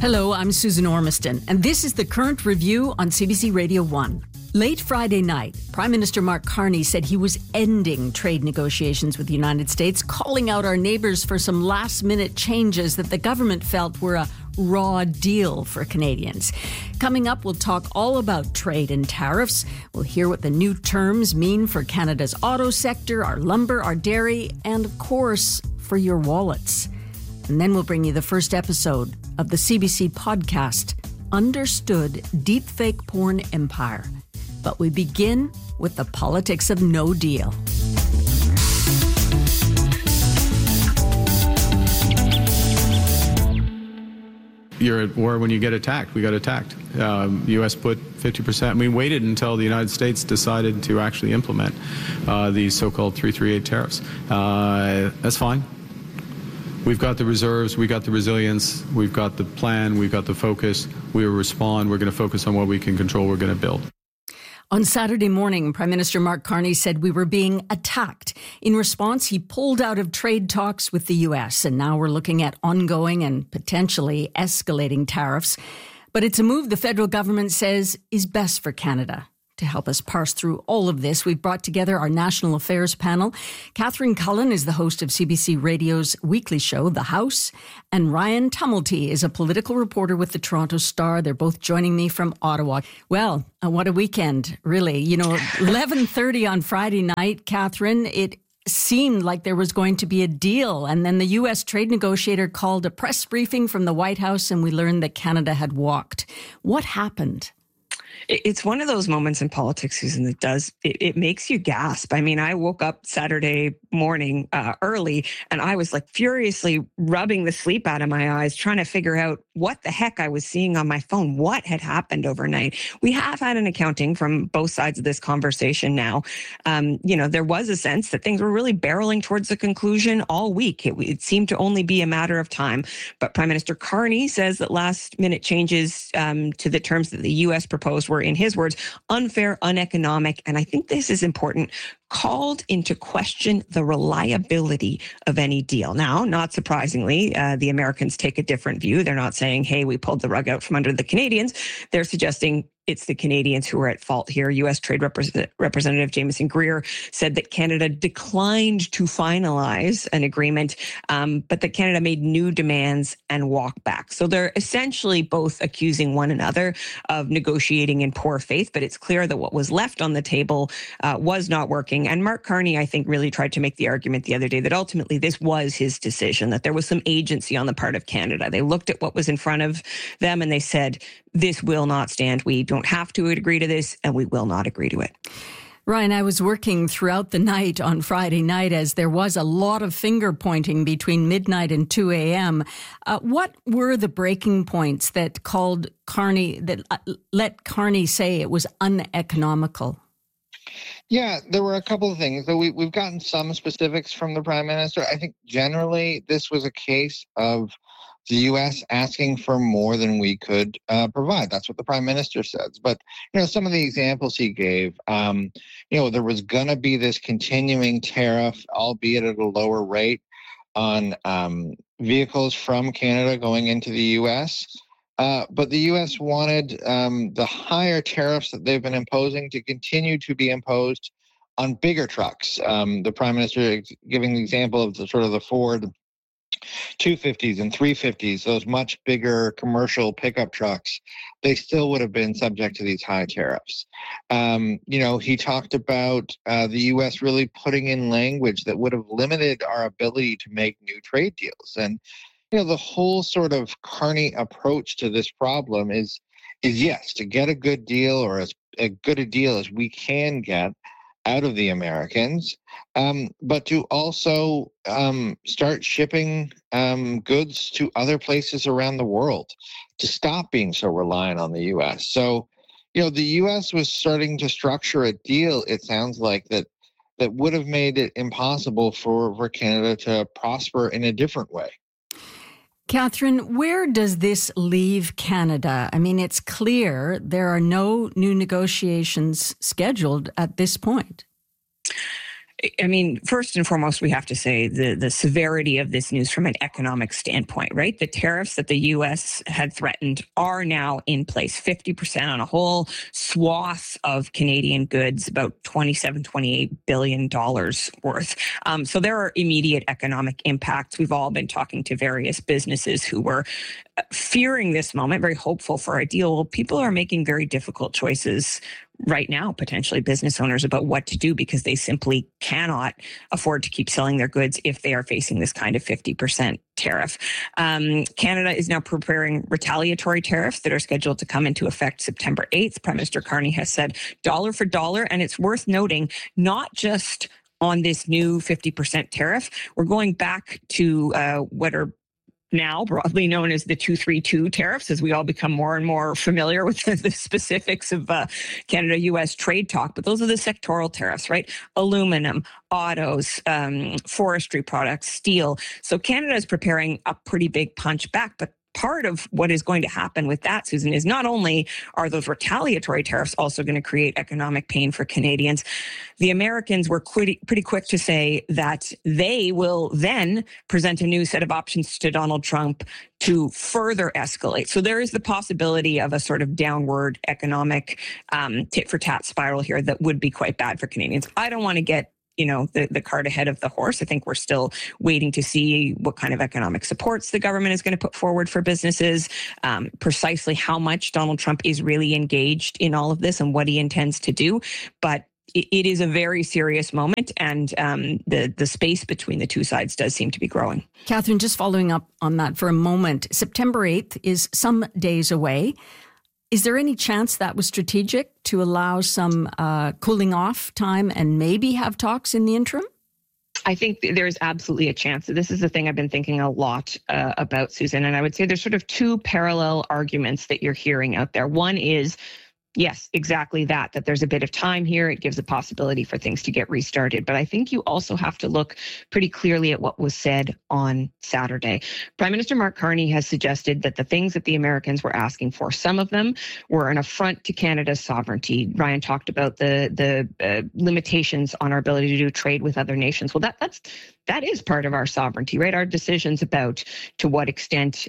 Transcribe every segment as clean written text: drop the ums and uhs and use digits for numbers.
Hello, I'm Susan Ormiston, and this is the Current Review on CBC Radio 1. Late Friday night, Prime Minister Mark Carney said he was ending trade negotiations with the United States, calling out our neighbours for some last-minute changes that the government felt were a raw deal for Canadians. Coming up, we'll talk all about trade and tariffs. We'll hear what the new terms mean for Canada's auto sector, our lumber, our dairy, and of course, for your wallets. And then we'll bring you the first episode of the CBC podcast, Understood Deepfake Porn Empire. But we begin with the politics of no deal. You're at war when you get attacked. We got attacked. The U.S. put 50%. We waited until the United States decided to actually implement these so-called 338 tariffs. That's fine. We've got the reserves, we got the resilience, we've got the plan, we've got the focus. We will respond. We're going to focus on what we can control. We're going to build. On Saturday morning, Prime Minister Mark Carney said we were being attacked. In response, he pulled out of trade talks with the U.S., and now we're looking at ongoing and potentially escalating tariffs. But it's a move the federal government says is best for Canada. To help us parse through all of this, we've brought together our National Affairs panel. Catherine Cullen is the host of CBC Radio's weekly show, The House, and Ryan Tumulty is a political reporter with the Toronto Star. They're both joining me from Ottawa. Well, what a weekend, really. 11:30 on Friday night, Catherine, it seemed like there was going to be a deal. And then the U.S. trade negotiator called a press briefing from the White House, and we learned that Canada had walked. What happened? It's one of those moments in politics, Susan, that it makes you gasp. I mean, I woke up Saturday morning early and I was like furiously rubbing the sleep out of my eyes, trying to figure out what the heck I was seeing on my phone, what had happened overnight. We have had an accounting from both sides of this conversation now. There was a sense that things were really barreling towards the conclusion all week. It seemed to only be a matter of time. But Prime Minister Carney says that last minute changes to the terms that the U.S. proposed were, in his words, unfair, uneconomic, and I think this is important, called into question the reliability of any deal. Now, not surprisingly, the Americans take a different view. They're not saying, hey, we pulled the rug out from under the Canadians. They're suggesting it's the Canadians who are at fault here. U.S. Trade Representative Jameson Greer said that Canada declined to finalize an agreement, but that Canada made new demands and walked back. So they're essentially both accusing one another of negotiating in poor faith, but it's clear that what was left on the table was not working. And Mark Carney, I think, really tried to make the argument the other day that ultimately this was his decision, that there was some agency on the part of Canada. They looked at what was in front of them and they said, this will not stand. We don't have to agree to this, and we will not agree to it. Ryan, I was working throughout the night on Friday night as there was a lot of finger pointing between midnight and 2 a.m. What were the breaking points that let Carney say it was uneconomical? Yeah, there were a couple of things. So we've gotten some specifics from the Prime Minister. I think generally this was a case of the U.S. asking for more than we could provide. That's what the Prime Minister says. But, some of the examples he gave, there was going to be this continuing tariff, albeit at a lower rate, on vehicles from Canada going into the U.S., but the U.S. wanted the higher tariffs that they've been imposing to continue to be imposed on bigger trucks. The Prime Minister giving the example of the Ford 250s and 350s, those much bigger commercial pickup trucks, they still would have been subject to these high tariffs. He talked about the U.S. really putting in language that would have limited our ability to make new trade deals. And, the whole sort of Carney approach to this problem is yes, to get a good deal or as good a deal as we can get out of the Americans, but to also start shipping goods to other places around the world, to stop being so reliant on the U.S. So, the U.S. was starting to structure a deal, it sounds like, that would have made it impossible for Canada to prosper in a different way. Catherine, where does this leave Canada? I mean, it's clear there are no new negotiations scheduled at this point. I mean, first and foremost, we have to say the severity of this news from an economic standpoint, right? The tariffs that the U.S. had threatened are now in place, 50% on a whole swath of Canadian goods, about $28 billion worth. So there are immediate economic impacts. We've all been talking to various businesses who were fearing this moment, very hopeful for a deal. Well, people are making very difficult choices right now, potentially business owners, about what to do because they simply cannot afford to keep selling their goods if they are facing this kind of 50% tariff. Canada is now preparing retaliatory tariffs that are scheduled to come into effect September 8th. Prime Minister Carney has said dollar for dollar, and it's worth noting, not just on this new 50% tariff. We're going back to what are now broadly known as the 232 tariffs, as we all become more and more familiar with the specifics of Canada-U.S. trade talk. But those are the sectoral tariffs, right? Aluminum, autos, forestry products, steel. So Canada is preparing a pretty big punch back, but part of what is going to happen with that, Susan, is not only are those retaliatory tariffs also going to create economic pain for Canadians, the Americans were pretty quick to say that they will then present a new set of options to Donald Trump to further escalate. So there is the possibility of a sort of downward economic tit-for-tat spiral here that would be quite bad for Canadians. I don't want to get the cart ahead of the horse. I think we're still waiting to see what kind of economic supports the government is going to put forward for businesses, precisely how much Donald Trump is really engaged in all of this and what he intends to do. But it is a very serious moment, and the space between the two sides does seem to be growing. Catherine, just following up on that for a moment, September 8th is some days away. Is there any chance that was strategic to allow some cooling off time and maybe have talks in the interim? I think there's absolutely a chance. This is the thing I've been thinking a lot about, Susan, and I would say there's sort of two parallel arguments that you're hearing out there. One is, yes, exactly that there's a bit of time here. It gives a possibility for things to get restarted. But I think you also have to look pretty clearly at what was said on Saturday. Prime Minister Mark Carney has suggested that the things that the Americans were asking for, some of them were an affront to Canada's sovereignty. Ryan talked about the limitations on our ability to do trade with other nations. Well, that is part of our sovereignty, right? Our decisions about to what extent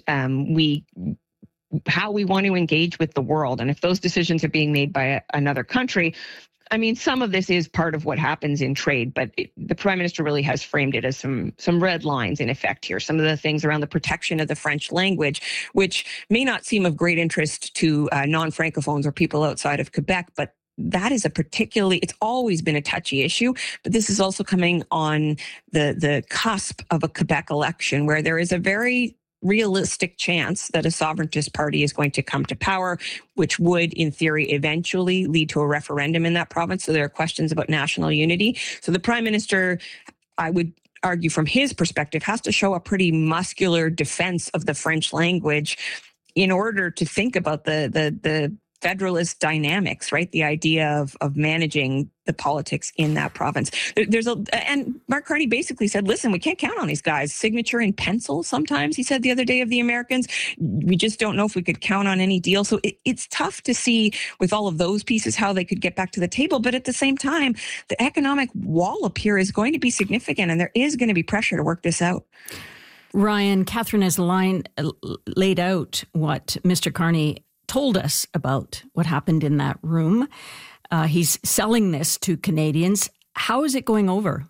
how we want to engage with the world. And if those decisions are being made by another country, I mean, some of this is part of what happens in trade, but the Prime Minister really has framed it as some red lines in effect here. Some of the things around the protection of the French language, which may not seem of great interest to non-Francophones or people outside of Quebec, but that is it's always been a touchy issue, but this is also coming on the cusp of a Quebec election where there is a very realistic chance that a sovereigntist party is going to come to power, which would, in theory, eventually lead to a referendum in that province. So there are questions about national unity. So the Prime Minister, I would argue from his perspective, has to show a pretty muscular defense of the French language in order to think about the federalist dynamics, right? The idea of managing the politics in that province. And Mark Carney basically said, listen, we can't count on these guys. Signature in pencil sometimes, he said the other day of the Americans. We just don't know if we could count on any deal. So it's tough to see with all of those pieces how they could get back to the table. But at the same time, the economic wallop here is going to be significant, and there is going to be pressure to work this out. Ryan, Catherine has laid out what Mr. Carney told us about what happened in that room. He's selling this to Canadians. How is it going over?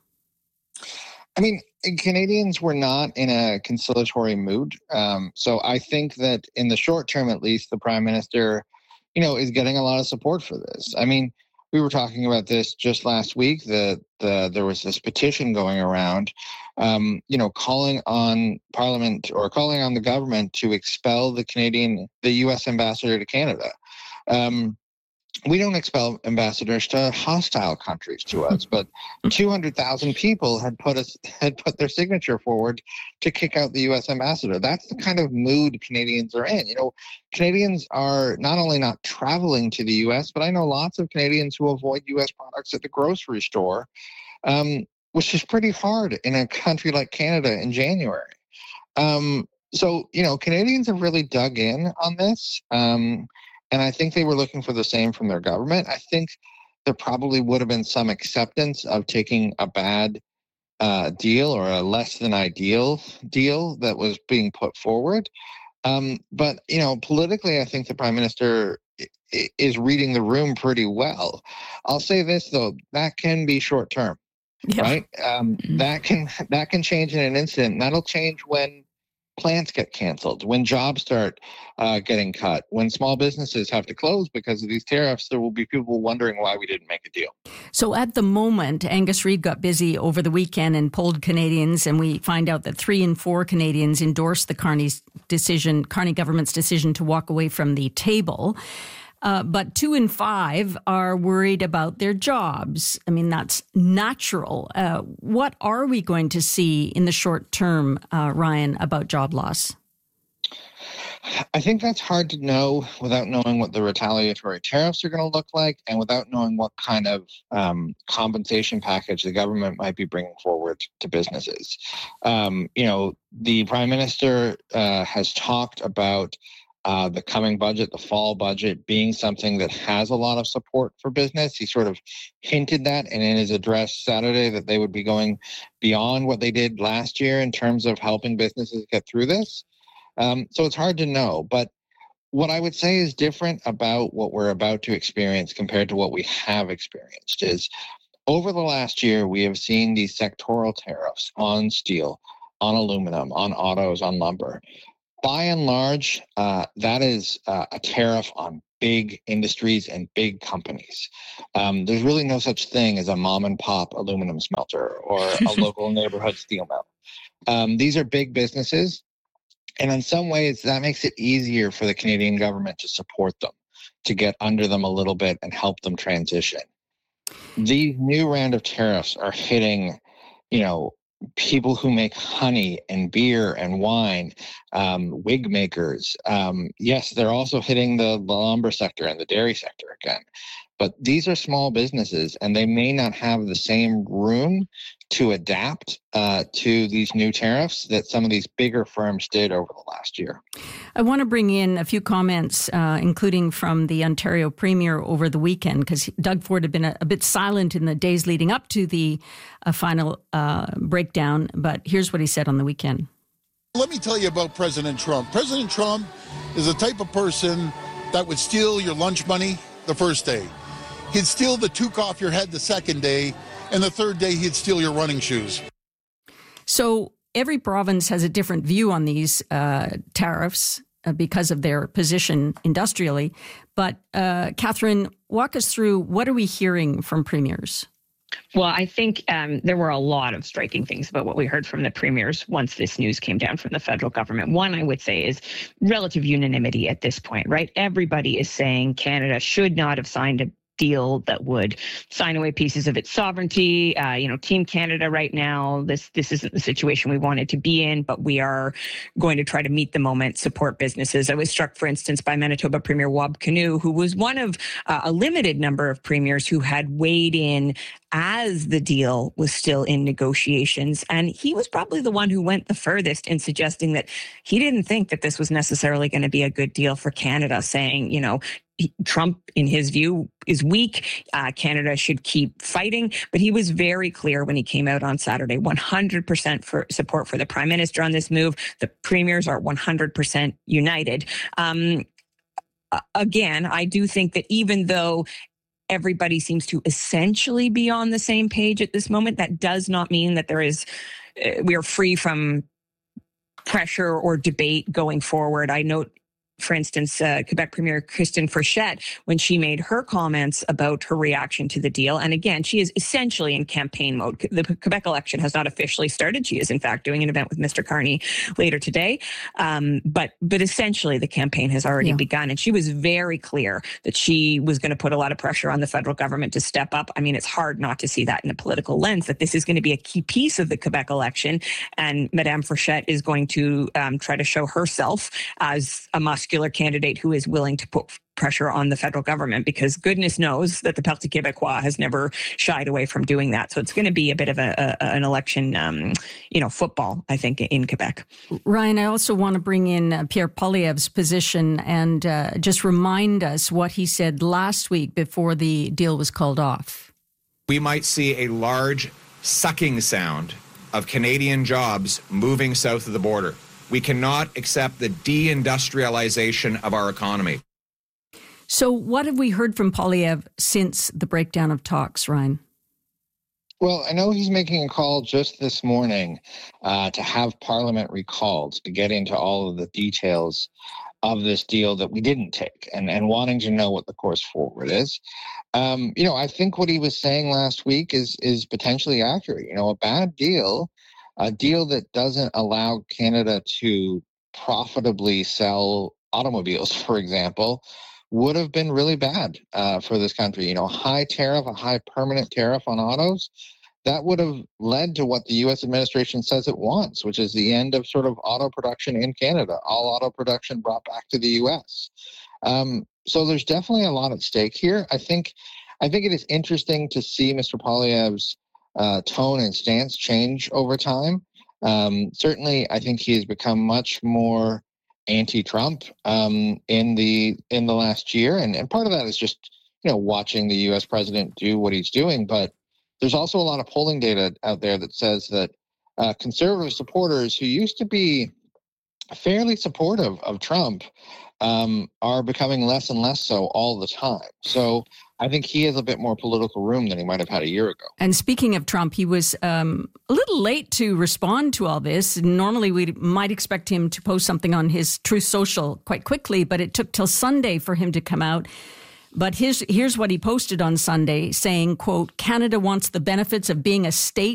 I mean, Canadians were not in a conciliatory mood. So I think that in the short term, at least, the Prime Minister, is getting a lot of support for this. I mean, we were talking about this just last week, that there was this petition going around, calling on Parliament or calling on the government to expel the U.S. ambassador to Canada. We don't expel ambassadors to hostile countries to us, but 200,000 people had put their signature forward to kick out the U.S. ambassador. That's the kind of mood Canadians are in. Canadians are not only not traveling to the U.S., but I know lots of Canadians who avoid U.S. products at the grocery store, which is pretty hard in a country like Canada in January. So Canadians have really dug in on this. And I think they were looking for the same from their government. I think there probably would have been some acceptance of taking a bad deal or a less than ideal deal that was being put forward. But, politically, I think the prime minister is reading the room pretty well. I'll say this, though, that can be short term, right? That can change in an instant. And that'll change when plants get canceled, when jobs start getting cut, when small businesses have to close because of these tariffs. There will be people wondering why we didn't make a deal. So at the moment, Angus Reid got busy over the weekend and polled Canadians, and we find out that 3 in 4 Canadians endorsed the Carney government's decision to walk away from the table. But 2 in 5 are worried about their jobs. I mean, that's natural. What are we going to see in the short term, Ryan, about job loss? I think that's hard to know without knowing what the retaliatory tariffs are going to look like and without knowing what kind of compensation package the government might be bringing forward to businesses. The prime minister has talked about the coming budget, the fall budget, being something that has a lot of support for business. He sort of hinted that, and in his address Saturday, that they would be going beyond what they did last year in terms of helping businesses get through this. So it's hard to know. But what I would say is different about what we're about to experience compared to what we have experienced is over the last year, we have seen these sectoral tariffs on steel, on aluminum, on autos, on lumber. By and large, that is a tariff on big industries and big companies. There's really no such thing as a mom and pop aluminum smelter or a local neighborhood steel mill. These are big businesses. And in some ways, that makes it easier for the Canadian government to support them, to get under them a little bit and help them transition. These new round of tariffs are hitting, people who make honey and beer and wine, wig makers. Yes, they're also hitting the lumber sector and the dairy sector again. But these are small businesses, and they may not have the same room to adapt to these new tariffs that some of these bigger firms did over the last year. I want to bring in a few comments, including from the Ontario Premier over the weekend, because Doug Ford had been a bit silent in the days leading up to the final breakdown. But here's what he said on the weekend. Let me tell you about President Trump. President Trump is the type of person that would steal your lunch money the first day. He'd steal the toque off your head the second day, and the third day he'd steal your running shoes. So every province has a different view on these tariffs because of their position industrially. But Catherine, walk us through, what are we hearing from premiers? Well, I think there were a lot of striking things about what we heard from the premiers once this news came down from the federal government. One, I would say, is relative unanimity at this point, right? Everybody is saying Canada should not have signed a deal that would sign away pieces of its sovereignty. Team Canada right now, this isn't the situation we wanted to be in, but we are going to try to meet the moment, support businesses. I was struck, for instance, by Manitoba Premier Wab Kinew, who was one of a limited number of premiers who had weighed in as the deal was still in negotiations. And he was probably the one who went the furthest in suggesting that he didn't think that this was necessarily going to be a good deal for Canada, saying, Trump, in his view, is weak. Canada should keep fighting. But he was very clear when he came out on Saturday, 100% for support for the Prime Minister on this move. The premiers are 100% united. Again, I do think that even though everybody seems to essentially be on the same page at this moment, that does not mean that we are free from pressure or debate going forward. I note, for instance, Quebec Premier Christine Frechette, when she made her comments about her reaction to the deal. And again, she is essentially in campaign mode. The Quebec election has not officially started. She is, in fact, doing an event with Mr. Carney later today. But essentially, the campaign has already begun. And she was very clear that she was going to put a lot of pressure on the federal government to step up. I mean, it's hard not to see that in a political lens, that this is going to be a key piece of the Quebec election. And Madame Frechette is going to try to show herself as a muscular candidate who is willing to put pressure on the federal government, because goodness knows that the Parti Québécois has never shied away from doing that. So it's going to be a bit of an election, football, I think, in Quebec. Ryan, I also want to bring in Pierre Poilievre's position and just remind us what he said last week before the deal was called off. We might see a large sucking sound of Canadian jobs moving south of the border. We cannot accept the deindustrialization of our economy. So what have we heard from Poilievre since the breakdown of talks, Ryan? Well, I know he's making a call just this morning to have Parliament recalled to get into all of the details of this deal that we didn't take, and wanting to know what the course forward is. I think what he was saying last week is potentially accurate. A bad deal, a deal that doesn't allow Canada to profitably sell automobiles, for example, would have been really bad for this country. A high tariff, a high permanent tariff on autos, that would have led to what the U.S. administration says it wants, which is the end of sort of auto production in Canada, all auto production brought back to the U.S. So there's definitely a lot at stake here. I think it is interesting to see Mr. Poilievre's tone and stance change over time. Certainly, I think he has become much more anti-Trump in the last year, and part of that is just watching the U.S. president do what he's doing. But there's also a lot of polling data out there that says that conservative supporters who used to be fairly supportive of Trump are becoming less and less so all the time. So I think he has a bit more political room than he might have had a year ago. And speaking of Trump, he was a little late to respond to all this. Normally, we might expect him to post something on his Truth Social quite quickly, but it took till Sunday for him to come out. But here's what he posted on Sunday, saying, quote, "Canada wants the benefits of being a state